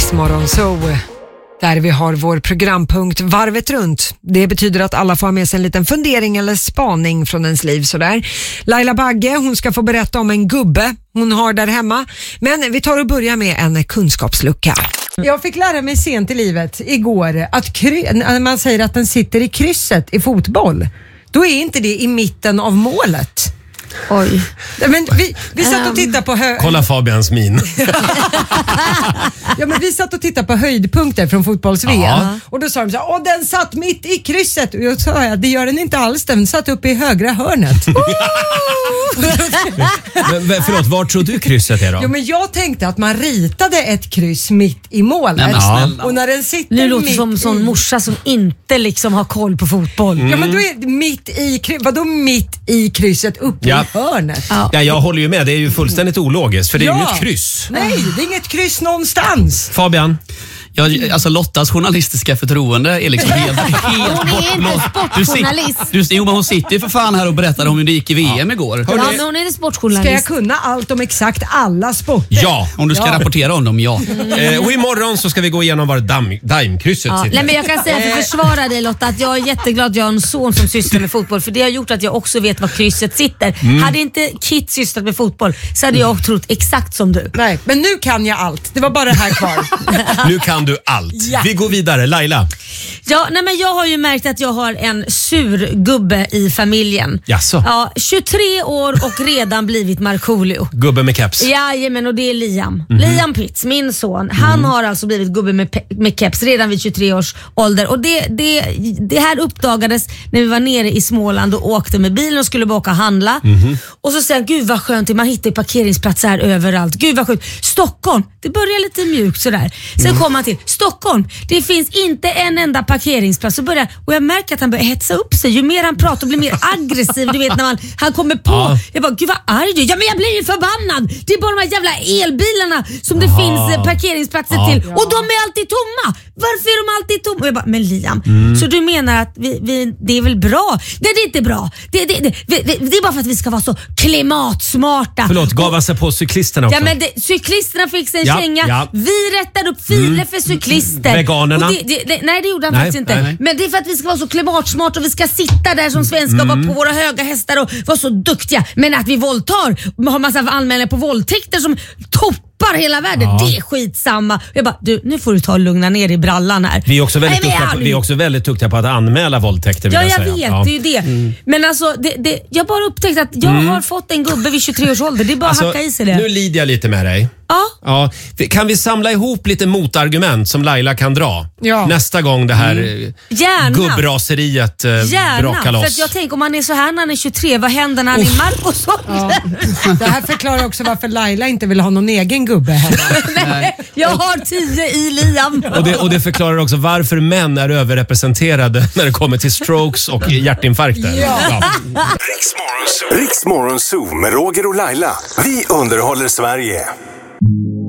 Rix Morgon Zoo, där vi har vår programpunkt Varvet runt. Det betyder att alla får ha med sig en liten fundering eller spaning från ens liv. Sådär. Laila Bagge, hon ska få berätta om en gubbe hon har där hemma. Men vi tar och börjar med en kunskapslucka. Jag fick lära mig sent i livet igår att när man säger att den sitter i krysset i fotboll, då är inte det i mitten av målet. Oj. Men vi satt och tittade på kolla Fabians min. Ja, men vi satt och tittade på höjdpunkter från fotbolls-VM. Och då sa de så här, den satt mitt i krysset. Och jag sa, det gör den inte alls, den satt uppe i högra hörnet. Men förlåt, var tror du krysset är då? Jo, men jag tänkte att man ritade ett kryss mitt i målet. Och när den sitter nu låter det som sån morsa som inte liksom har koll på fotboll. Ja, men då är det mitt i vadå mitt i krysset uppe i hörnet? Ja, jag håller ju med. Det är ju fullständigt ologiskt, för det är ju inget kryss. Nej, det är inget kryss någonstans. Fabian? Ja, alltså Lottas journalistiska förtroende är liksom helt Hon är inte sportjournalist. Jo, men hon sitter ju för fan här och berättade om hur det gick i VM igår. Ja, men hon är inte sportjournalist. Ska jag kunna allt om exakt alla sporter? Ja. Om du ska rapportera om dem, och imorgon så ska vi gå igenom var Daimkrysset sitter. Nej, men jag kan säga för att försvara dig, Lotta, att jag är jätteglad att jag har en son som sysslar med fotboll, för det har gjort att jag också vet var krysset sitter. Hade inte Kit sysslat med fotboll så hade jag trott exakt som du. Nej, men nu kan jag allt. Det var bara det här kvar. Nu kan du allt. Ja. Vi går vidare. Laila? Ja, nej, men jag har ju märkt att jag har en sur gubbe i familjen. Jaså? Ja, 23 år och redan blivit Markoolio. Gubbe med keps? Jajamän, och det är Liam. Liam Pitts, min son. Han har alltså blivit gubbe med keps redan vid 23 års ålder. Och det här uppdagades när vi var nere i Småland och åkte med bilen och skulle bara åka och handla. Och så säger gud vad skönt, man hittar parkeringsplatser här överallt. Gud vad skönt. Stockholm, det börjar lite mjukt sådär. Sen kommer man till Stockholm, det finns inte en enda parkeringsplats. Och jag märker att han börjar hetsa upp sig. Ju mer han pratar och blir mer aggressiv, du vet när han kommer på. Jag bara, gud vad arg du. Ja, men jag blir ju förbannad. Det är bara de här jävla elbilarna som det finns parkeringsplatser till. Och de är alltid tomma. Varför är de alltid tomma? Och jag bara, men Liam, så du menar att det är väl bra? Nej, det är inte bra. Det är bara för att vi ska vara så klimatsmarta. Förlåt, gav han sig på cyklisterna också? Ja, men cyklisterna fick en känga. Ja. Vi rättade upp filer för cyklister. Veganerna? Nej, det gjorde han faktiskt inte. Nej. Men det är för att vi ska vara så klimatsmarta och vi ska sitta där som svenskar och vara på våra höga hästar och vara så duktiga. Men att vi våldtar, har massa anmälningar på våldtäkter som toppar hela världen. Det är skitsamma. Jag bara, nu får du ta och lugna ner i brallan här. Vi är också väldigt duktiga på att anmäla våldtäkter. Ja, jag vet, det är ju det. Men alltså, jag bara upptäckte att jag har fått en gubbe vid 23 års ålder. Det är bara att hacka i sig det. Nu lider jag lite med dig. Ja. Kan vi samla ihop lite motargument som Laila kan dra? Ja. Nästa gång det här gubbraseriet brakar loss. För att jag tänker, om han är så här när han är 23, vad händer när han är Marcos ålder? Det här förklarar också varför Laila inte vill ha någon egen gubbe hemma. Nej, jag har 10 i Liam. Och det förklarar också varför män är överrepresenterade när det kommer till strokes och hjärtinfarkter. Ja. Rix Morgon Zoo med Roger och Laila. Vi underhåller Sverige.